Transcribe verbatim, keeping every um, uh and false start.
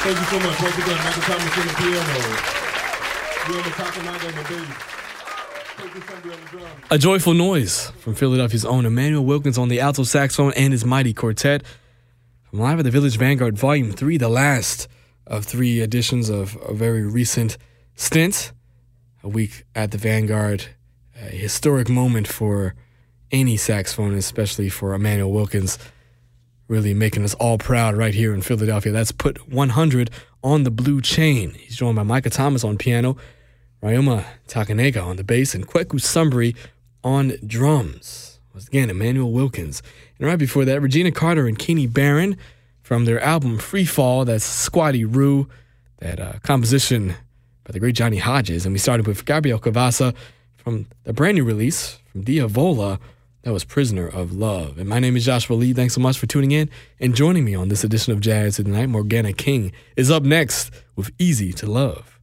Thank you so much. Once again, Michael Thomas on the piano. Will Takanaga on the bass. Thank you, Sunday on the drums. A joyful noise from Philadelphia's own Emmanuel Wilkins on the alto saxophone and his mighty quartet. From Live at the Village Vanguard, Volume three, the last of three editions of a very recent stint. A week at the Vanguard, a historic moment for any saxophonist, especially for Emmanuel Wilkins, really making us all proud right here in Philadelphia. That's put one hundred on the blue chain. He's joined by Micah Thomas on piano, Ryoma Takanaga on the bass, and Kweku Sumbri on drums. Once again, Emmanuel Wilkins. And right before that, Regina Carter and Kenny Barron from their album Free Fall. That's Squatty Roo, that uh, composition by the great Johnny Hodges. And we started with Gabriel Cavassa from the brand new release from Diavola. That was Prisoner of Love. And my name is Joshua Lee. Thanks so much for tuning in and joining me on this edition of Jazz Tonight. Morgana King is up next with Easy to Love.